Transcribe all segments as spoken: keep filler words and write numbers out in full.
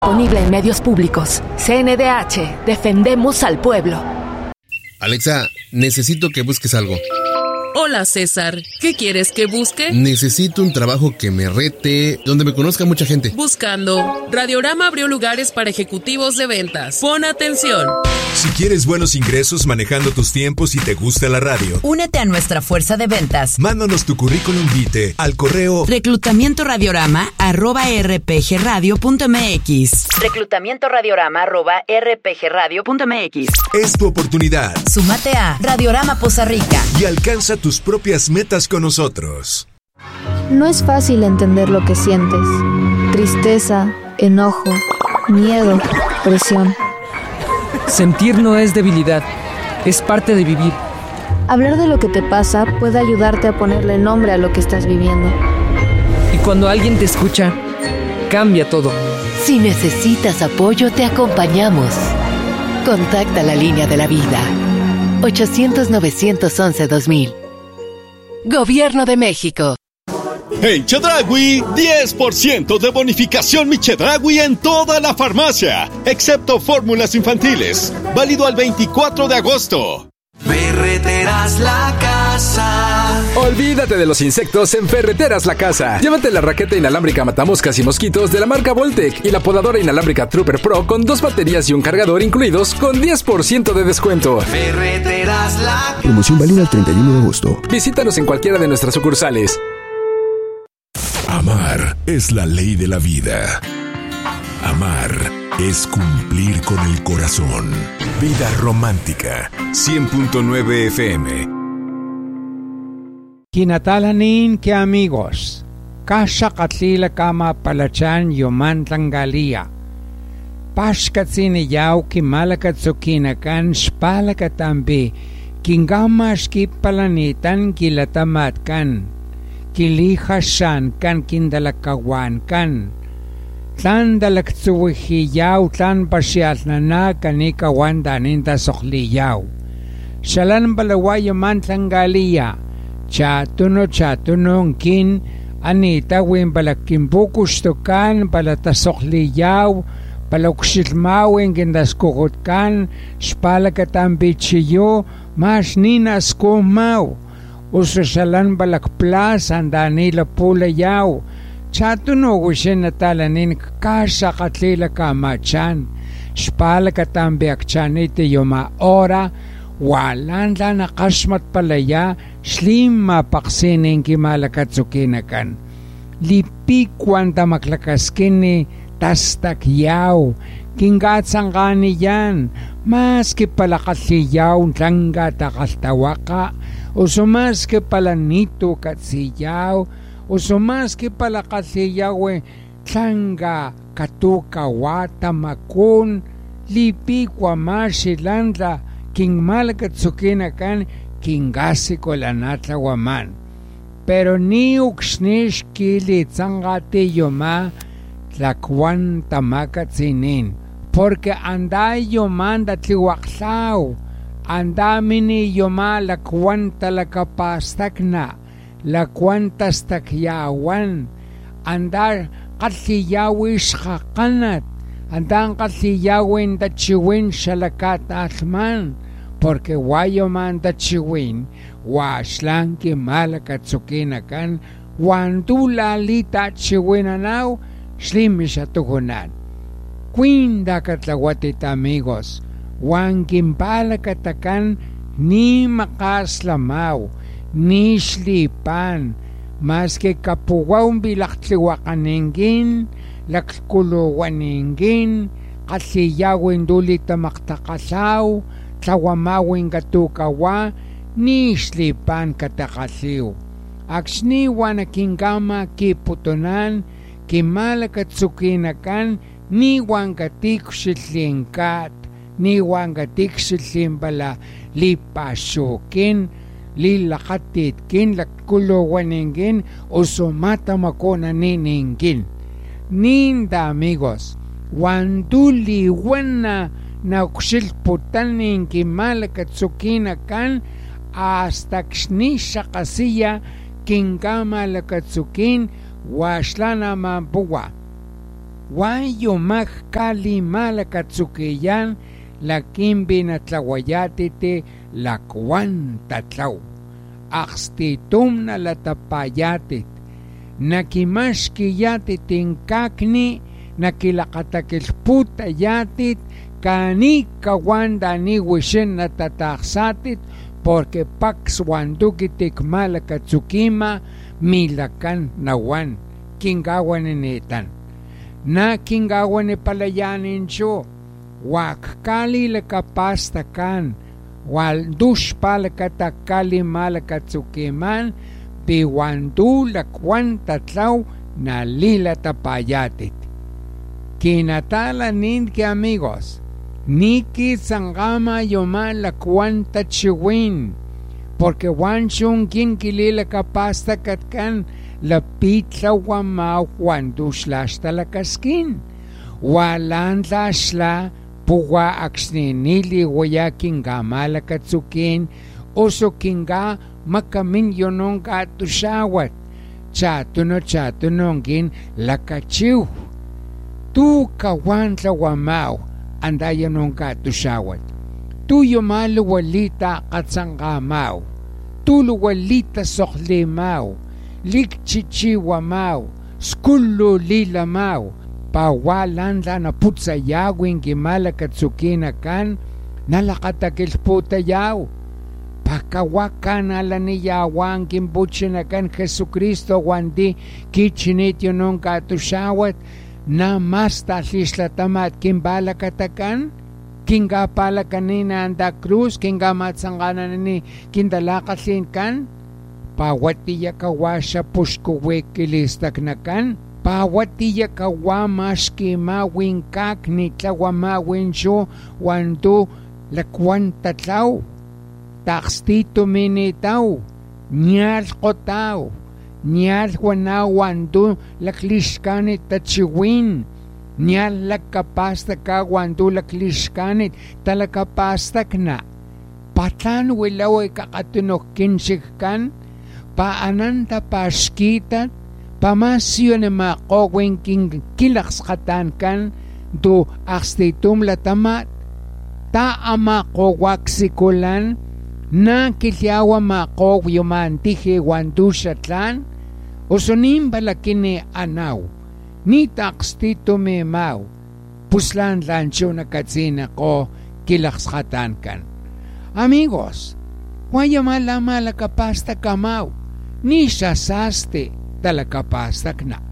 Disponible en medios públicos. C N D H. Defendemos al pueblo. Alexa, necesito que busques algo. Hola, César. ¿Qué quieres que busque? Necesito un trabajo que me rete, donde me conozca mucha gente. Buscando. Radiorama abrió lugares para ejecutivos de ventas. Pon atención. Si quieres buenos ingresos manejando tus tiempos y te gusta la radio, únete a nuestra fuerza de ventas. Mándanos tu currículum vitae al correo reclutamiento radiorama arroba r p g radio punto m x. reclutamiento radiorama arroba r p g radio punto m x. Es tu oportunidad. Súmate a Radiorama Poza Rica y alcanza tus propias metas con nosotros. No es fácil entender lo que sientes. Tristeza, enojo, miedo, presión. Sentir no es debilidad, es parte de vivir. Hablar de lo que te pasa puede ayudarte a ponerle nombre a lo que estás viviendo. Y cuando alguien te escucha, cambia todo. Si necesitas apoyo, te acompañamos. Contacta la línea de la vida. ochocientos, novecientos once, dos mil. Gobierno de México. En Chedraui, diez por ciento de bonificación Mi Chedraui en toda la farmacia, excepto fórmulas infantiles. Válido al veinticuatro de agosto. Ferreteras La Casa. Olvídate de los insectos en Ferreteras La Casa. Llévate la raqueta inalámbrica matamoscas y mosquitos de la marca Voltec y la podadora inalámbrica Trooper Pro con dos baterías y un cargador incluidos con diez por ciento de descuento. Ferreteras La Casa. Promoción válida el treinta y uno de agosto. Visítanos en cualquiera de nuestras sucursales. Amar es la ley de la vida. Amar es cumplir con el corazón. Vida romántica. cien punto nueve F M. Kinatalanin que amigos. Kasha katlila kama palachan yoman tangalia. Pashkatsini yau ki malakatsukina kan spalakatambi. Kingama skipalanitan kilatamat kan. Kilihashan kan kindalakawan kan. Tlan dalaktuwihiyaw tlan pasyat na na kanika wanda ninta sokliyaw. Shalan balawaya man tangaliya. Chatuno chatuno kin anita win balakimbukus tokan balatasokliyaw balakshilmawin kindaskukutkan spalakatambichiyo mas ninas kumaw. Ususalan balakplas andanila pulayaw. Chatuno wishin natalanin kasha katlila kamachan. Spala katambiak chanite yoma ora. Walan la nakasmat palaya. Slim mapaksinin kimalakatsukinakan. Lipi kwanta maklakaskini tastakyaw. Kingatsang kani yan. Maski palakatliyaw tangga takaltawaka. Usumas que palanito katsiyaw. Usumas que palakatliyawe tlanga katuka wata makun lipi kwa mashilandla king malakatsukina kan kingasi ko lanatla waman. Pero ni uksnish kili tsangati yoma tlakwan tamakatsinin. Porque anday yoman datliwaklaw. Andamini yoma la cuanta la capastakna, la cuanta stakyawan, andar katliyawish hakanat, andan katliyawin da chiwin shalakat atman, porque wayoman da chiwin, washlan ki malakatsukinakan, wandula lita chiwinanaw, shlimishatugunan. Cuinda katlawatita amigos. Wan kimpala katakan ni makaslamaw, ni slipan, maske kapuwaw bilaktiwakaningin, lakskuluwaningin, katliyawin dulit tamaktakalaw, tlawamawin katukawa, ni slipan katakaliw. Aksni wanakingama kiputunan, kimalakatsukinakan, ni wankatikshitlinkat, ni wangatik silimbala lipasukin lilakatitkin lakuluwaningin usumatamakona niningin. Ninda amigos, wanduliwana na uksilputanin kimalakatsukina kan hasta ksnisha kasiya kinkama lakatsukin washlana mampuwa. Guayomaj kali malakatsukeyan la kimbi na tlawayatite la cuantatlaw. Axtitum na latapayatit. Nakimashkiyatit inkakni nakilakatakilputayatit kani kawanda ni wishen natataksatit porque pax wandukitik malakatsukima milakan nawan kingawan netan. Na kingawan ni palayanin siyo wakkali lakapastakan waldush palakatakali malakatsukiman piwandu lakwan tatlaw na lila tapayatit. Kinatala ninki amigos, niki sangama yoma lakwan tachiwin, porque wanchun kin kilila kapasta katkan lapitla wamaw wandush lashta lakaskin. Walan lashla puwa aksninili waya kinga malakatsukin oso kinga makamin yonong katushawat chatuno chatunongin lakachiw tu kawan tlawamaw andaya nong katushawat tu yomalu walita katsangamaw tu luwalita sokhlimaw likchichiwamaw skullo lilamaw pawalan la na putsayawin gimalakatsukina kan nalakatakilputayaw pakawakan ala niyawan gimbutshinakan Jesucristo wandi kichinityo nung katushawat na mas talishlatamat kimbalakatakan kingapalakanina anda cruz kingamatsanganan ni kindalakatlin kan pawatiya kawasha pushkuwekilistaknakan pawatiya kawamaski mawinkak ni tlawamawincho wandu lakwan tatlaw takstito minitaw nyal kotaw nyal wanaw wandu laklishkanit tachiwin nyal lakapasta ka wandu laklishkanit talakapastak na patan wilaw ay kakatunok kinsikkan paanan tapaskitat pamasyo na makowing king kilakskatan kan do akstitum latamat ta ama kowaksikulan na kilyawa makow yumantihe wandu syatlan usunim balakini anaw ni takstito memaw puslan lancho na katsina ko kilakskatan kan. Amigos, waya malama lakapasta kamaw ni sasaste talakapastak na.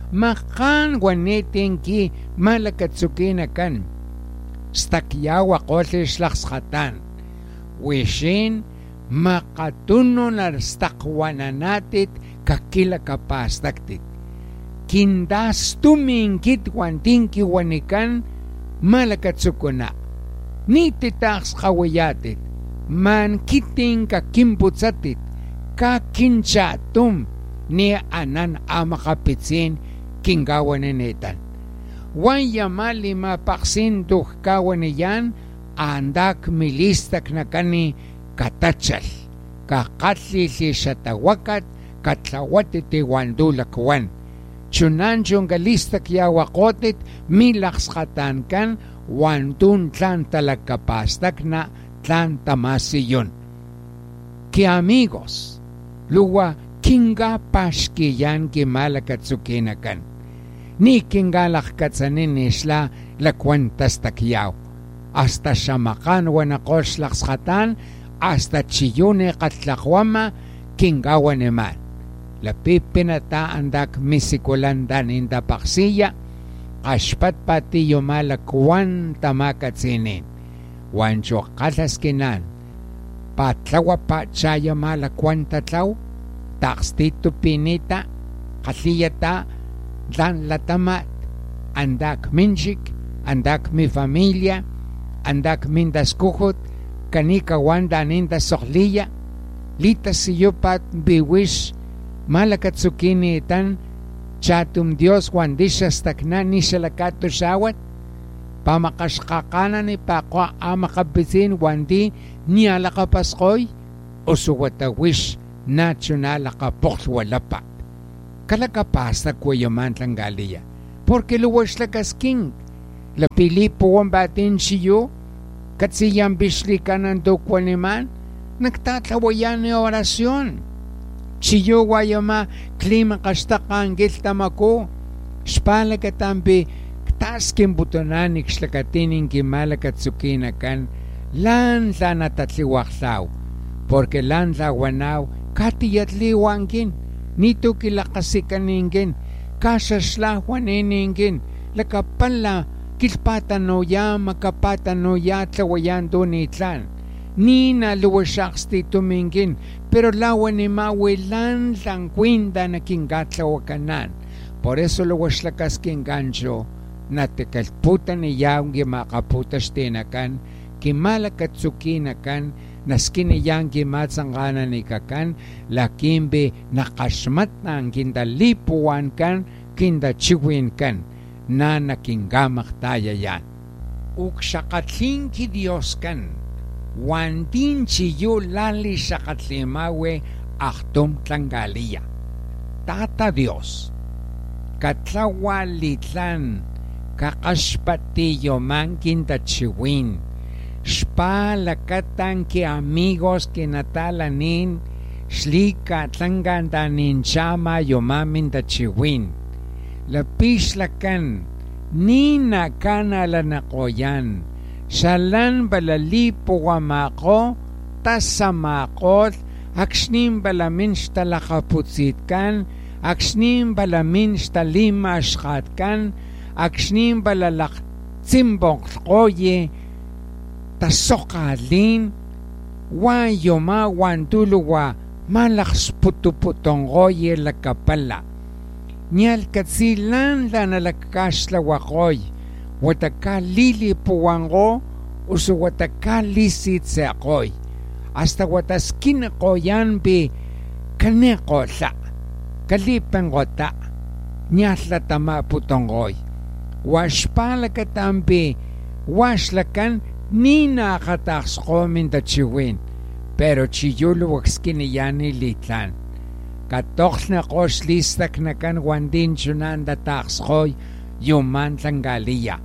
Makan wanetin ki malakatsukina kan. Stakyawa kotlish lakskatan. Wishin makatuno na stakwana natit kakilakapastaktit. Kindas tumingkit wantinki wanikan malakatsukuna. Nititaks kawayatit. Man kiting kakimputsatit. Kakinchatum. Ni anan amakapitsin kingawan netan. Waya mali mapaksin duhkawan niyan andak milistak na kani katachal kakatli si satawakat katlawatiti wandulakwan chunanchong galistak yawakotit milakskatan kan wandun tlan talagkapastak na tlan tamasiyon. Ki amigos luwa kinga paskiyan kimalakatsukinakan. Ni kingalak katsanin isla lakwantas takyaw. Hasta shamakan wanakos lakskatan, hasta chiyune katlakwama kingawan naman. Lapipinata andak misikulandan inda paksiya, kashpat pati yumalakwan tamakatsinin. Wancho kataskinan, patlawa pa chaya malakwan tatlaw, takstito pinita, katliyata, dan latamat, andak minjik, andak mi familia, andak mindas kuhot, kanika wanda nindas sokliya, litas siyo pat biwish, malakatsukini itan, chatum Dios wandisas takna ni salakato sawat, pamakaskakana ni pakwa amakabitin wandi ni alakapaskoy, o suwatawish, national akapoklwalapat. Kalakapas na kuyaman lang galiya. porque luwas la kasking. La pilipuan batin siyo, katsiyang bisli ka ng dukwaniman, nagtatlawayan ni orasyon. Siyo wayama klima kastakang giltamako, spala katambi, taskin butonan ikslakatining kimalakatsukinakan, lan la natatliwaksaw, porque lan la wanaw, katiyatliwangin, nito kilakasikaningin, kasaslahuaniningin, lakapala, kilpatano ya, makapatano ya, tlawayan doon itlan. Ni na luwasaks di tumingin, pero lawa ni mawilan lang kwinda na kingatlawakan. Por eso luwaslakas kingancho, na tekalputan ni yaong gimakaputas tinakan, kimalakatsukinakan, naskiniyang gimatsangkanan ikakan, lakimbe nakasmat na ang kindalipuan kan, kindachiwin kan, na nakinggamak tayo yan. Uksakatling ki Diyos kan, wandin siyo lali sa katlimawe aktom tlanggaliya. Tata Diyos, katlawalitlan, kakaspatiyo man kindachiwin, spa lakatan ki amigos kinatalanin, slika tlanggandanin chama yomamin dachiwin. Lapis lakan, nina kanala na ko yan, salan balalipo wamako, tasamakot, aksnim balamin stalakaputsit kan, aksnim balamin stalimaskat kan, aksnim balalak tsimbong koye, tasokalin, wayoma wantuluwa, malaks putuputong koye lakapala. Nyal katsilan la nalakas la wakoy, wataka lilipuan ko, uso wataka lisit sa akoy. Hasta wataskin ko yan bi kaneko sa, kalipan ko ta, nyal la tama putong koy. Washpala katambi, washlakan, ni nakataks ko mindachiwin, pero chiyuluwaks kiniyani litlan. Katoks na kos listak na kan wandin chunan da taks koy yuman tlanggaliya.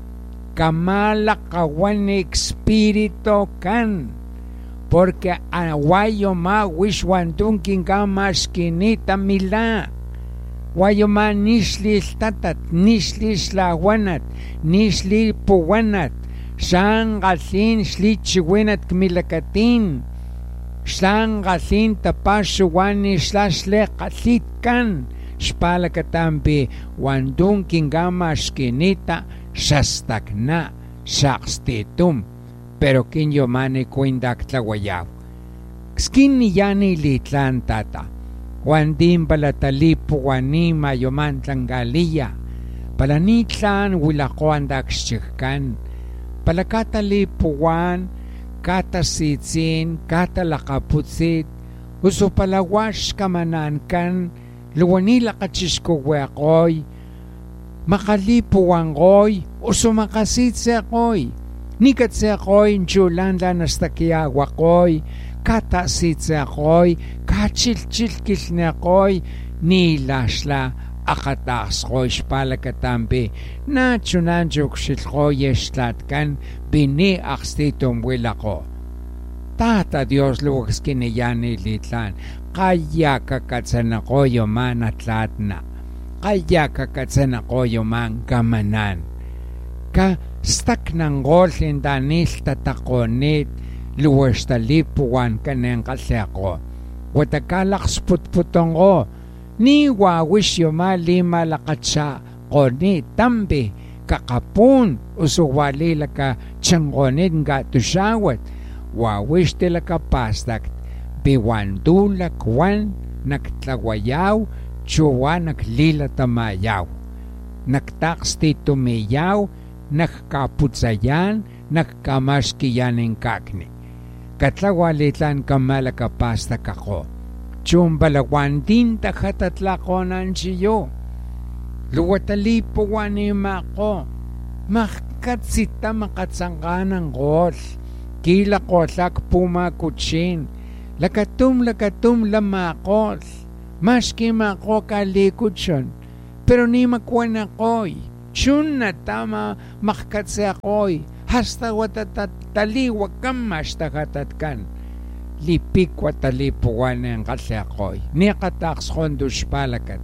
Kamalakawan espirito kan. Porque awayo ma wishwantun kingamas kinita mila. Wayo ma nislis tatat, nislis lawanat, nisli puwanat, sang gasin sli chiwinat kmilakatin. Sang gasin tapasuwani slasle katitkan, spala katambi wandung kingamas kinita sastak na sakstitum, pero kinyo mani kuindak tlawayaw. Skin niyani litlan tata, wandin balatalipo wanima yoman tlanggaliya, palanitlan wilakoan dakshikkan, palakatalipuan, kata sitsin, kata lakaputsit, uso palawash kamanan kan, luwanila kachisko weakoy, makalipuan koy, uso makasitsi akoy, nikat si akoy, njulanda nastakiawa koy, kata sitsi akoy, kachilchilkil ni akoy, nilasla, akatas koy, spalakatambi, na chunanjuk shilkoy eslatkan, bini akstitum wila ko. Tata Dios luwag kiniyani litlan, kaya kakatsan ako yoman atlat na, kaya kakatsan ako yoman kamanan. Ka stak ng golin danil tatakonit, luwas talipuan kaneng kasi ako. Watakalaks putputong ko, ni wawis yoman lima lakatsa ko ni tambi, kakapun usuwali laka tiyangkonit nga tusyawat, wawis tila kapastak, biwandu lakwan, nagtlawayaw, tsuwa naglila tamayaw. Nagtaks ti tumiyaw, nagkaputsayan, nagkamaskiyan ng kakni. Katlawalitlan kamalakapastak ako. Tsumbalakwan din takatatlakonan siyo. Luwatalipuan ni mako. Makatsita makatsangka ng gol. Kila kotlak pumakutsin. Lakatum lakatum lamakol. Maski mako kalikutson. Pero ni makuan ako'y. chuna tama makatseakoy hasta watatataliwa kama hasta katatkan lipikwa talipuan en katseakoy ni kataks kondush palakat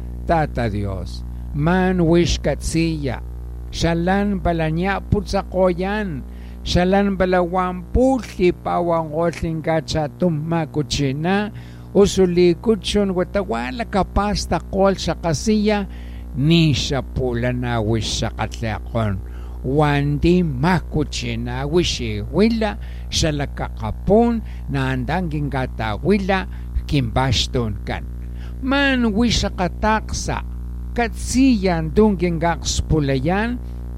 Tata Dios man wish katsiya shalan balanya putsakoyan shalan balawan pulti pawang otling katsatum makuchina usulikutsun watawala kapasta kol sa kasiya ni siya pula na wish sa katleakon wandi makuchina wishi wila siya lakakapon na andanging kata wila kimbaston kan man wish sa kataksa katsiyan dunging gakspulayan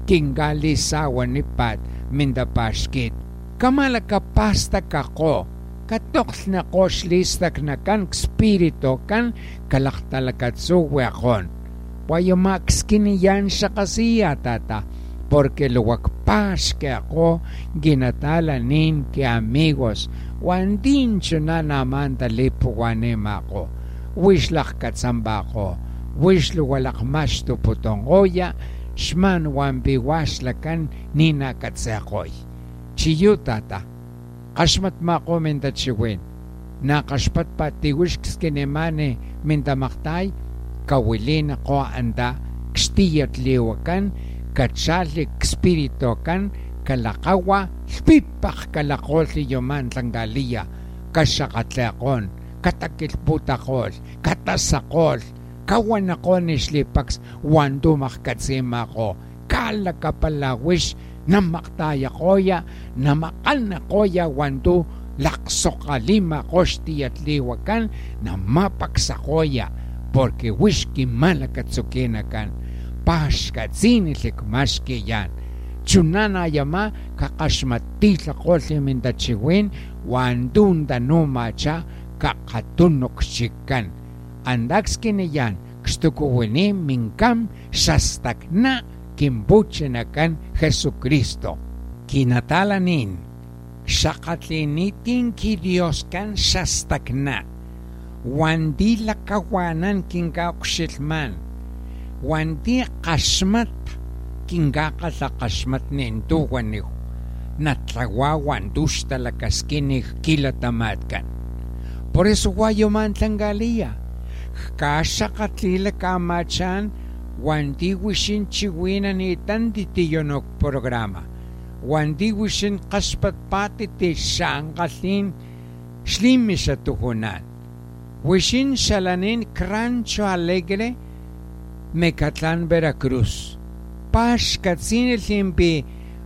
kingalisawan ni Pat mindapashkit kamalakapasta kako katoks na kos listak na kan spirito kan kalaktalakatsuwe akon. Wayo max kiniyan siya kasiya tata porque luwakpas ke ako ginatalanin ke amigos wandin siya na naman talipuwanim ako. Wish lak katsamba ko. Wish luwalak mas to putong oya shman wambiwas lakan nina katsakoy. Chiyo tata Kashmat mako menta chiwin. Na kashpat pati wish kskenemane menta maktay. Kawilin ako anda kstiyat liwakan. Katsalik spirito kan. Kalakawa. Pipak kalakol si yoman tanggalia. Kasakatlakon. Katakilputakol. Katasakol. Kawan ako ni slipaks. Wando makkatsima ko. Kala kapalawish. Namaktaya koya, namakal na koya wando laksokalima kosti at liwakan na mapaksa koya porque wishki malakatsukina kan pashkatsinitlik maski yan chunana yama kakashmatila kosi mindachiwin wandunda numacha kakatunok chikan andakskin yan kstukuwini minkam shastakna kimbuchenakan Jesucristo. Kinatalanin, sakatlinitin ki Dios kan shastakna. Wandi lakawanan kingaukshilman. Wandi kashmat kingakatlakashmat nintuwanih. Natlawawan dushta lakaskinih kilatamatkan. Por eso guayoman tanggalia. Kasakatlila kamachan Wandi wishin chiwina ni tanditiyonok programa. Wandi wishin kaspat pati ti sangkatlin slimi sa tuhunan. Wishin salanin Crancho Alegre Mecatlan Veracruz. Pash katsinil himpi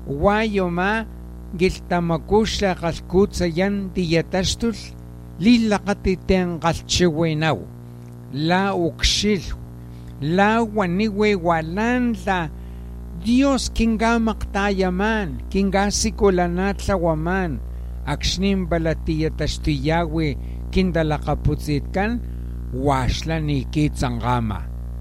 wayoma giltamakusla kalkutsa yan diyatastul lilakatiten kalchiwinaw. La ukshil La waniwe walanda Dios kinga maktayaman kinga sikulanatla waman akshnim balatiya tastuyawe kindalakaputzitkan washla nikitsangama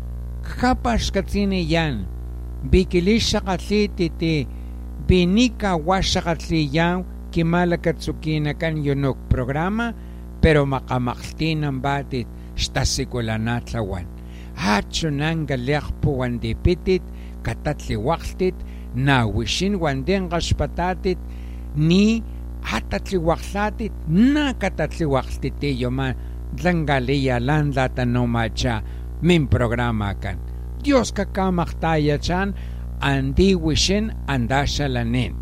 kapash katsini yan bikilisha katlititi binika washa katliyaw kimalakatsukinakan yunok programa pero makamaktin ang batit stasikulanatlawan Hacho nang galiakpo wandi pitit, katatliwaktit, na wishin wandeng kaspatatit, ni hatatliwaktatit, na katatliwaktit yoman, dlangalia landa tanomacha, min programa kan. Dios kakamaktaya chan, andi wishin andashalanin.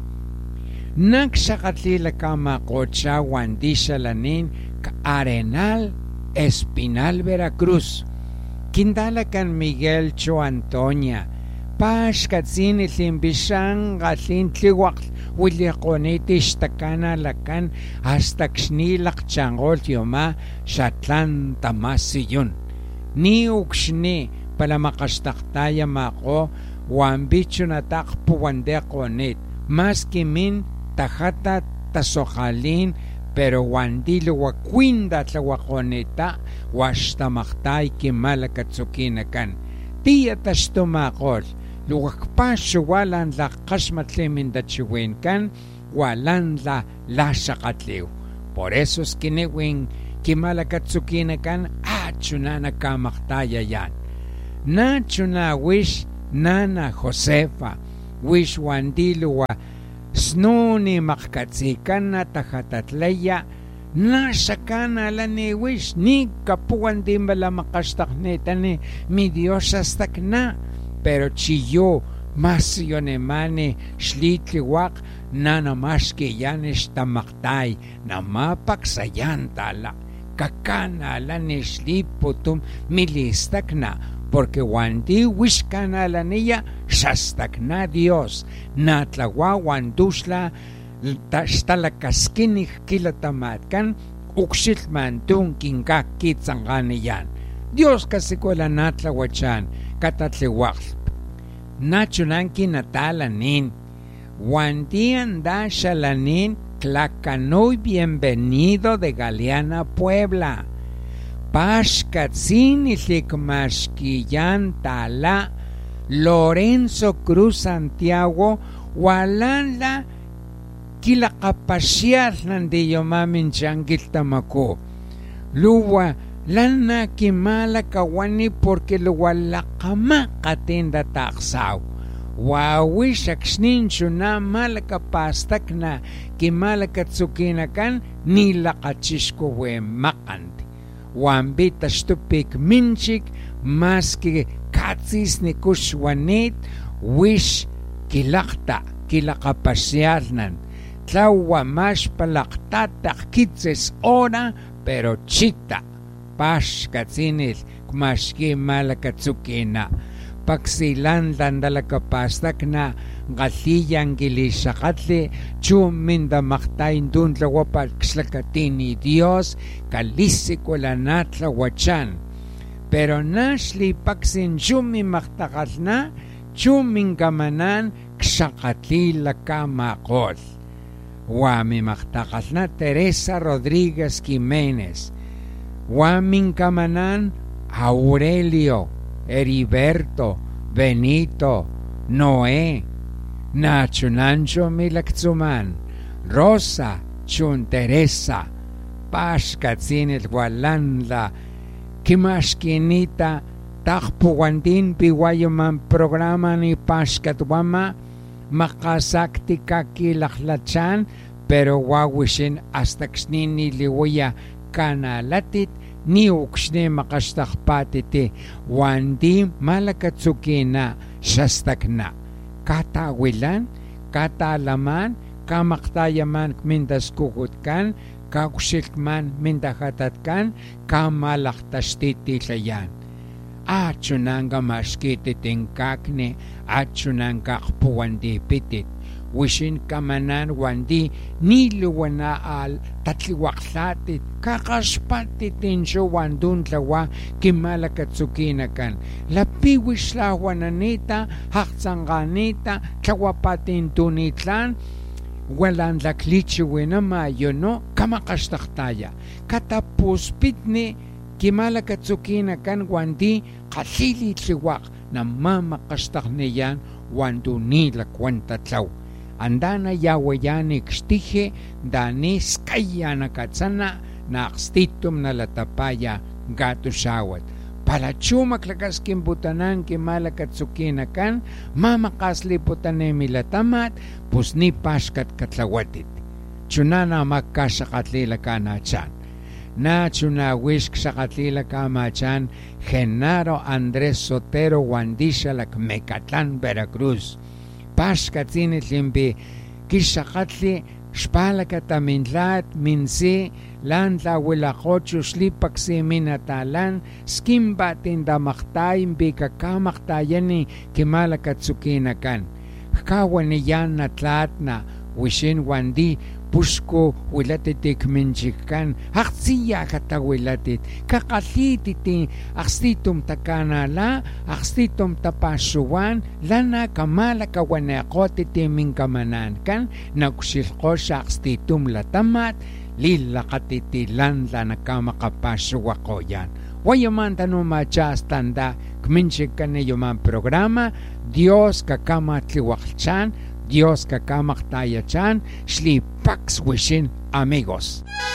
Nagsakatlila kamakocha wandi shalanin, ka Arenal Espinal Veracruz. Kindalakan Miguel Cho Antonia, Pash Katsin Ilimbishang Gatlin Tliwak, Williakoniti Shtakana Lakan, hasta Kshnilak Changol Yoma, Shatlan Tamasiyun. Ni Ukshni, Palamakashtaktaya Mako, Wambicho Natakpo Wandekonit, Maskimin, Tahata Tasokalin, pero wandilo wakwinda tlawakoneta washtamaktai kimalakatsukinakan tiya tashtomakol luwakpasyo walan la kasmatlemindachiwenkan walan la lasakatliw por eso skiniwing kimalakatsukinakan achuna nakamaktaya yan nachuna wish Nana Josefa, wish wandiluwa, snuni makkatzikana tajatatleya, nashakana la ni wish, ni kapuan dimbala makastaknetane, mi Dios astakna, pero chilló, mas yonemane, shlitliwak, nana maske yanesh tamaktay, namapak sayantala, kakana la nishliputum, milistakna, porque wandi wishkana la niya, shastakna Dios, natlawa wandushla, tastalakaskinih kilatamatkan, ukshilmantun kinkak kitzanganiyan. Dios kasikuela natlawachan, katatliwakl. Nachunanki natalanin, wandi anda shalanin, tlacanoy bienvenido de Galeana, Puebla. Pashkatzin ilikmashkiyan tala, Lorenzo Cruz Santiago, walala kilakapashial nandiyo mamin changil tamako. Luwa lana kimala kawani porque luwala kama katenda taksaw. Wawi shakshnin shuna malakapastak na kimala katsukinakan nila kachishko we makandi. Wambita stupik minchik maski katsis ni kushwanit wish kilakta kilakapasyalan. Tlawa mash palaktatak kitzes ora pero chita pash katsinil kumashki malakatsukina. Paksilan landalakapastak na galiyan gilisakatli chuminda maktain dun tlawa kslakatini Dios kalisiko la natlawachan. Pero nashli paksin chumi maktakal na chumin kamanan ksakatli lakamakol. Wami maktakal na Teresa Rodríguez Jiménez. Wamin kamanan Aurelio, Heriberto, Benito, Noé, Nacho Nancho Milakzuman, Rosa, Chun Teresa, Pashkatzinit Walanda, Kimashkinita, Takpuandin Piwayoman programa ni Pashkatwama, Makasakti Kaki Lachlachan, pero Wawishin hasta Xnini Liwaya Kanalatit, ni ukshne makastakpatiti, wandi malakatsukina, shastakna. Katawilan, katalaman, kamaktayaman mindas kukutkan, kaukshilkman mindahatatkan, kamalaktashtitilayan. Achunanga mashkititin kakne, achunanga kpuwandi pitit. Wishin kamanan wandi niluwana al tatliwakhlatit kakashpatitin syo wandun tlawa kimalakatsukinakan lapiwish lawananita haktsanganita tlawapatin tunitlan walan laklichiwinama yono kamakashtaktaya katapuspitni kimalakatsukinakan wandi kalili tliwak na mamakashtakniyan wandunila kwanta tlaw. Andana yawayani kstije dani skayana katsana na akstitum na latapaya gato shawat. Palachumak lakas kimbutanan kimalakatsukinakan mamakasli putanemi latamat pusni pashkat katlawatit. Chunana makasakatlila kanachan. Na chuna wish ksakatlila kamachan Genaro Andrés Sotero Wandisha lak Mecatlan Veracruz. Pashkatzinit limpi kishakatli shpalakatamintlat minsi lantla wilakochu slipaksi minatalan skimba tindamaktayin bikakamaktayani kimalakatsukinakan. Kawaniyan na tlatna wishin wandi pusko wilatitik minchikan aksiya katawilatit kakalititi aksitum takanala aksitum tapasuan lana kamala kawanekotiti minkamanan kan nagsilko sa aksitum latamat lilakatitilan la nakamakapasuwako yan. Wayaman tanong machas tanda kminchikan na yuman programa Dios kakamatliwakchan Dios kakamaktayan, Shlipax Wishin, amigos.